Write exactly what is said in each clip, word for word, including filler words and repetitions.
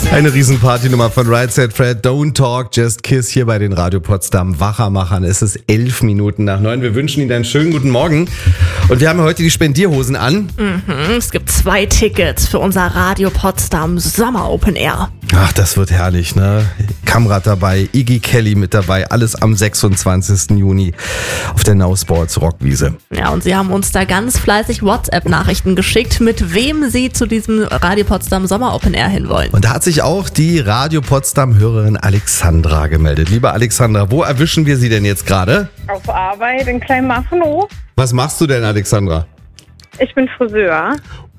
Eine Riesenpartynummer von Right Said Fred, Don't Talk, Just Kiss hier bei den Radio Potsdam Wachermachern. Es ist elf Minuten nach neun. Wir wünschen Ihnen einen schönen guten Morgen. Und wir haben ja heute die Spendierhosen an. Mhm, es gibt zwei Tickets für unser Radio Potsdam Sommer Open Air. Ach, das wird herrlich, ne? Kamrat dabei, Iggy Kelly mit dabei, alles am sechsundzwanzigsten Juni auf der Now Sports Rockwiese. Ja, und Sie haben uns da ganz fleißig WhatsApp-Nachrichten geschickt, mit wem Sie zu diesem Radio Potsdam Sommer Open Air hinwollen. Und da hat sich auch die Radio Potsdam-Hörerin Alexandra gemeldet. Liebe Alexandra, wo erwischen wir Sie denn jetzt gerade? Auf Arbeit in Kleinmachnow. Was machst du denn, Alexandra? Ich bin Friseur.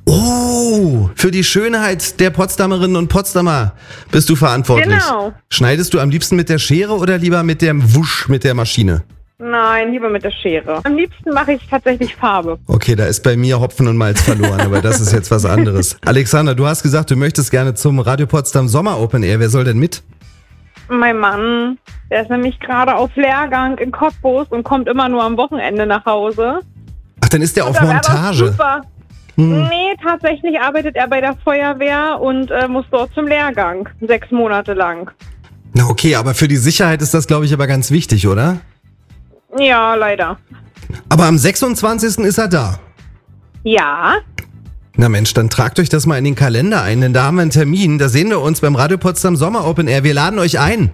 Oh, für die Schönheit der Potsdamerinnen und Potsdamer bist du verantwortlich. Genau. Schneidest du am liebsten mit der Schere oder lieber mit dem Wusch, mit der Maschine? Nein, lieber mit der Schere. Am liebsten mache ich tatsächlich Farbe. Okay, da ist bei mir Hopfen und Malz verloren, aber das ist jetzt was anderes. Alexandra, du hast gesagt, du möchtest gerne zum Radio Potsdam Sommer Open Air. Wer soll denn mit? Mein Mann, der ist nämlich gerade auf Lehrgang in Cottbus und kommt immer nur am Wochenende nach Hause. Ach, dann ist der auf Da wär das Montage. Super. Hm. Nee, tatsächlich arbeitet er bei der Feuerwehr und äh, muss dort zum Lehrgang. Sechs Monate lang. Na okay, aber für die Sicherheit ist das, glaube ich, aber ganz wichtig, oder? Ja, leider. Aber am sechsundzwanzigsten ist er da. Ja. Na Mensch, dann tragt euch das mal in den Kalender ein, denn da haben wir einen Termin. Da sehen wir uns beim Radio Potsdam Sommer Open Air. Wir laden euch ein.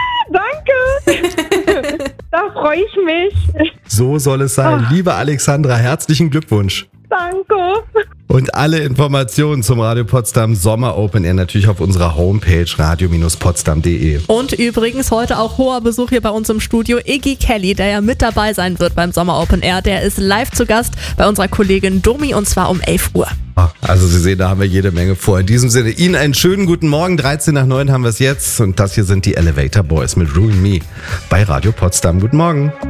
Danke. Da freue ich mich. So soll es sein. Ach. Liebe Alexandra, herzlichen Glückwunsch. Danke. Und alle Informationen zum Radio Potsdam Sommer Open Air natürlich auf unserer Homepage radio Bindestrich potsdam punkt de. Und übrigens heute auch hoher Besuch hier bei uns im Studio. Iggy Kelly, der ja mit dabei sein wird beim Sommer Open Air, der ist live zu Gast bei unserer Kollegin Domi und zwar um elf Uhr. Also Sie sehen, da haben wir jede Menge vor. In diesem Sinne, Ihnen einen schönen guten Morgen. dreizehn nach neun haben wir es jetzt. Und das hier sind die Elevator Boys mit Ruin Me bei Radio Potsdam. Guten Morgen.